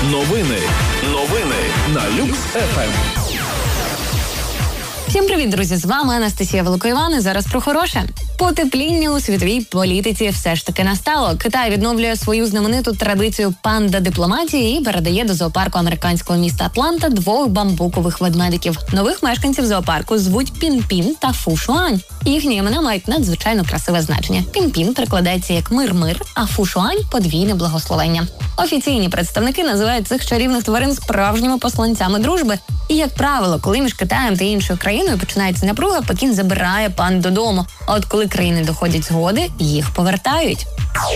Новини на Люкс ФМ. Всім привіт, друзі! З вами Анастасія Великоїван і зараз про хороше. Потепління у світовій політиці все ж таки настало. Китай відновлює свою знамениту традицію панда-дипломатії і передає до зоопарку американського міста Атланта 2 бамбукових ведмедиків. Нових мешканців зоопарку звуть Пін-Пін та Фу-Шуань. Їхні імена мають надзвичайно красиве значення. Пін-Пін перекладається як «мир-мир», а Фу-Шуань – подвійне благословення. Офіційні представники називають цих чарівних тварин справжніми посланцями дружби. І, як правило, коли між Китаєм та іншою країною починається напруга, Пекін забирає панд додому. А от коли країни доходять згоди, їх повертають.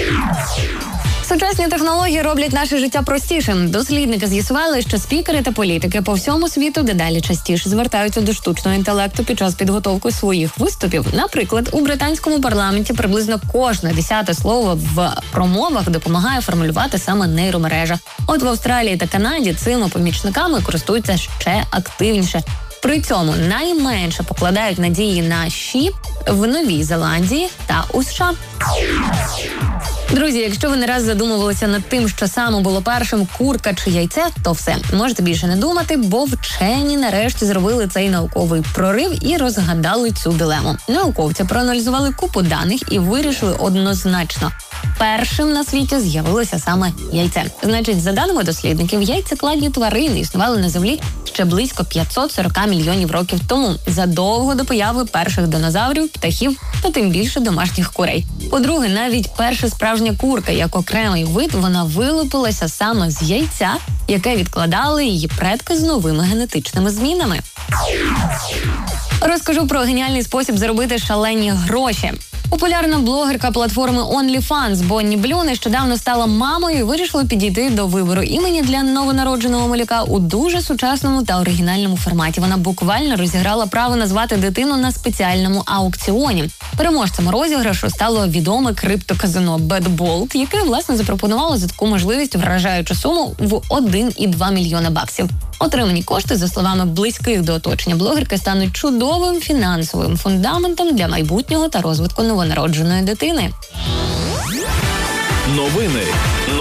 Сучасні технології роблять наше життя простішим. Дослідники з'ясували, що спікери та політики по всьому світу дедалі частіше звертаються до штучного інтелекту під час підготовки своїх виступів. Наприклад, у британському парламенті приблизно кожне 10-те слово в промовах допомагає формулювати саме нейромережа. От в Австралії та Канаді цими помічниками користуються ще активніше. При цьому найменше покладають надії на ЩІ в Новій Зеландії та у США. Друзі, якщо ви не раз задумувалися над тим, що саме було першим – курка чи яйце, то все, можете більше не думати, бо вчені нарешті зробили цей науковий прорив і розгадали цю дилему. Науковці проаналізували купу даних і вирішили однозначно – першим на світі з'явилося саме яйце. Значить, за даними дослідників, яйцекладні тварини існували на Землі ще близько 540 мільйонів років тому, задовго до появи перших динозаврів, птахів та тим більше домашніх курей. По-друге, навіть перша справжня курка, як окремий вид, вона вилупилася саме з яйця, яке відкладали її предки з новими генетичними змінами. Розкажу про геніальний спосіб заробити шалені гроші. Популярна блогерка платформи OnlyFans Бонні Блю нещодавно стала мамою і вирішила підійти до вибору імені для новонародженого малюка у дуже сучасному та оригінальному форматі. Вона буквально розіграла право назвати дитину на спеціальному аукціоні. Переможцем розіграшу стало відоме криптоказино BetBolt, яке, власне, запропонувало за таку можливість вражаючу суму в 1,2 мільйона баксів. Отримані кошти, за словами близьких до оточення блогерки, стануть чудовим фінансовим фундаментом для майбутнього та розвитку новонародженої дитини. Новини